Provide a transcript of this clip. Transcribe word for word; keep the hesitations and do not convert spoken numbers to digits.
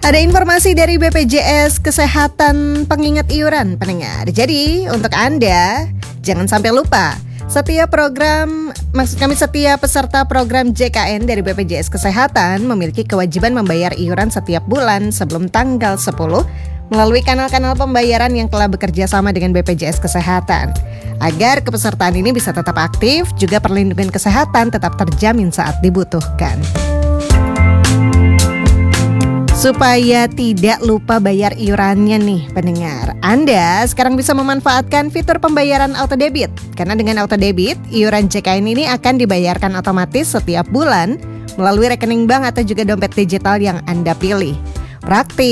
Ada informasi dari B P J S Kesehatan pengingat iuran pendengar. Jadi untuk Anda jangan sampai lupa, setiap program, maksud kami setiap peserta program J K N dari B P J S Kesehatan memiliki kewajiban membayar iuran setiap bulan sebelum tanggal sepuluh melalui kanal-kanal pembayaran yang telah bekerja sama dengan B P J S Kesehatan. Agar kepesertaan ini bisa tetap aktif, juga perlindungan kesehatan tetap terjamin saat dibutuhkan. Supaya tidak lupa bayar iurannya nih pendengar, Anda sekarang bisa memanfaatkan fitur pembayaran auto debit. Karena dengan auto debit, iuran J K N ini akan dibayarkan otomatis setiap bulan melalui rekening bank atau juga dompet digital yang Anda pilih. Praktis.